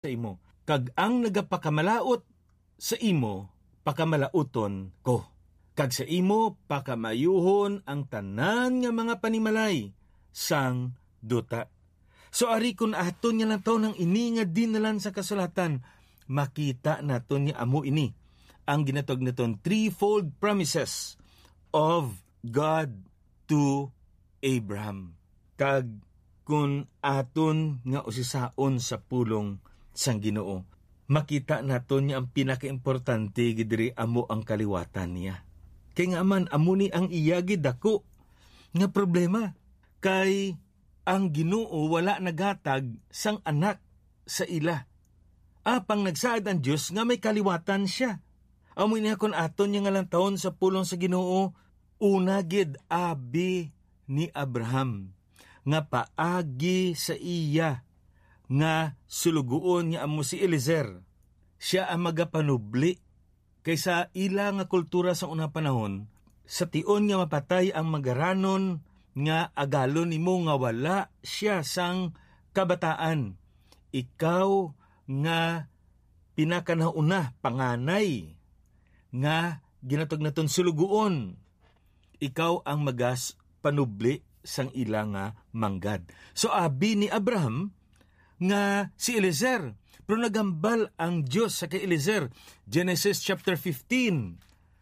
sa imo. Kag ang nagapakamalaot sa imo, pakamalauton ko. Kag sa imo, pakamayuhon ang tanan nga mga panimalay sang duta. So ari kun aton nga lang ng ini nga dinalan sa kasulatan, makita naton nga amo ini ang ginatog naton threefold promises of God to Abraham. Kag kun aton nga usisaon sa pulong sang Ginoo, makita naton nga ang pinakaimportante gidiri amo ang kaliwatan niya. Kay nga man amo ni ang iyagi dako nga problema, kay ang Ginoo wala nagatag sang anak sa ila. Apang nagsaad ang Diyos nga may kaliwatan siya. Amoy niya kon aton niya nga lang taon sa pulong sa Ginoo, una gid abi ni Abraham nga paagi sa iya nga sulugoon nga amo si Eliezer. Siya ang magapanubli kaysa ila nga kultura sa unang panahon, sa tion nga mapatay ang magaranon nga agalon nimo nga wala siya sang kabataan. Ikaw nga pinakanauna panganay nga ginatog naton sulugoon, ikaw ang magas panubli sang ila nga manggad. So abi ni Abraham nga si Eliezer, pero nagambal ang Diyos sa kay Eliezer. Genesis chapter 15,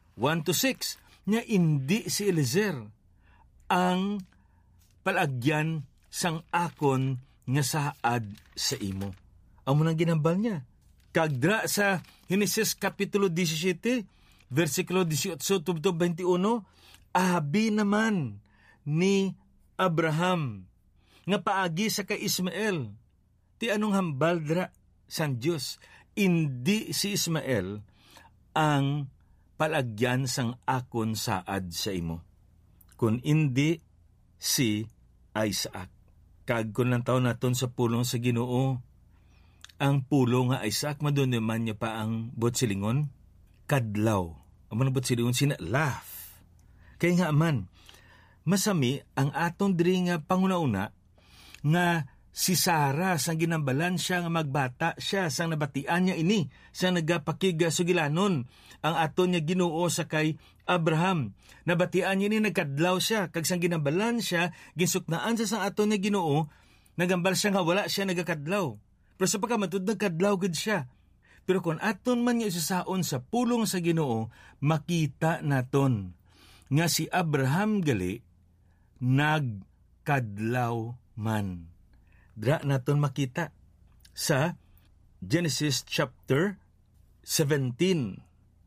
1-6, nga hindi si Eliezer ang palagyan sang akon nga saad sa imo. Amo nang ginambal niya. Kagdra sa Genesis kapitulo 17, versikulo 18-21, abi naman ni Abraham nga paagi sa kay Ismael. Ti anong hambal dra sang Diyos? Hindi si Ismael ang palagyan sang akon saad sa imo, kun hindi si Isaac. Kag kun lang taon naton sa pulong sa Ginoo, ang pulong nga Isaac, madun naman niya pa ang botsilingon, kadlaw. Ang mga botsilingon, laugh. Kaya nga man, masami ang atong diri nga pangunauna nga si Sarah sang ginambalan siya nga magbata siya sang nabatian niya ini sang nagapakiga sugilanon ang aton niya Ginoo sa kay Abraham. Nabatian niya ini nagkadlaw siya kag sang ginambalan siya ginsuknaan sa sang aton niya Ginoo, nagambal siya nga wala siya nagakadlaw. Pero sa pagkamatud nagkadlaw gid siya. Pero kung aton man niya isasaon sa pulong sa Ginoo, makita naton nga si Abraham gali nagkadlaw man. Dra naton makita sa Genesis chapter 17,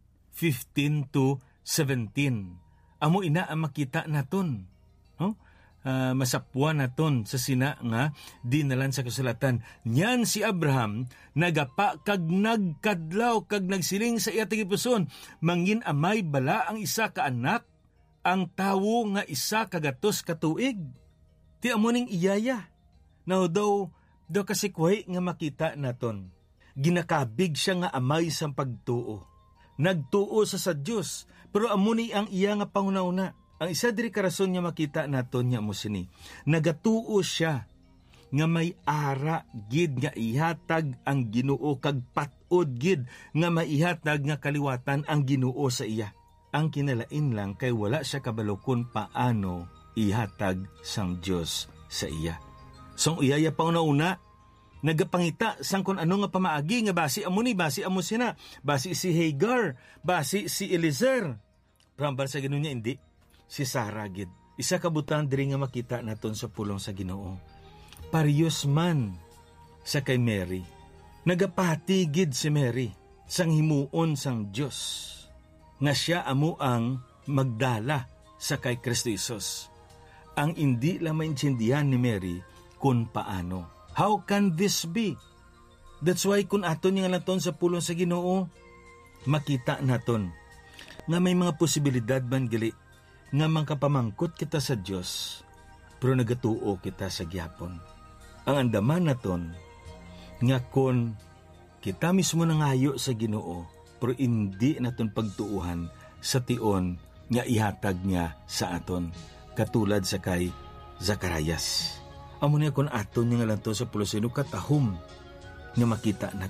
15-17. Amo ina ang makita naton. Masapwa naton sa sina nga dinalan sa kasulatan. Nyan si Abraham nagapa kag nagkadlaw kag nagsiling sa iya tigipuson, mangin amay bala ang isa ka anak, ang tawo nga isa kagatos katuig. Ti amo ning iyaya. Now daw kasi kuhay nga makita naton. Ginakabig siya nga amay sang pagtuo. Nagtuo sa Diyos, pero amo ni ang iya nga pangunauna. Ang isa diri karason nga makita naton nga mo sini. Nagatuo siya nga may ara gid nga ihatag ang Ginoo kag patod gid nga maihatag nga kaliwatan ang Ginoo sa iya. Ang kinalain lang kay wala siya kabalukon paano ihatag sang Dios sa iya. Song iyaya pa una nagapangita sang kun ano nga pamaagi nga basi amo ni, basi amo sina, basi si Hagar, basi si Eliezer. Prambal sa Ginoo niya hindi. Si Sarah gid. Isa kabutan diri nga makita naton sa pulong sa Ginoo. Parehas man sa kay Mary. Nagapati gid si Mary sang himuon sang Dios nga siya amo ang magdala sa kay Kristo Jesus. Ang hindi lang maintindihan ni Mary kung paano. How can this be? That's why kung aton nga naton sa pulong sa Ginoo, makita naton nga may mga posibilidad man gali nga mangkapamangkot kita sa Dios, pero nagatuo kita sa gyapon. Ang andaman naton nga kon kita mismo nangayo sa Ginoo, pero hindi naton pagtuuhan sa tion nga ihatag niya sa aton, katulad sa kay Zacarias. Amo niya kon aton nga lanto sa pulo katahom nga makita na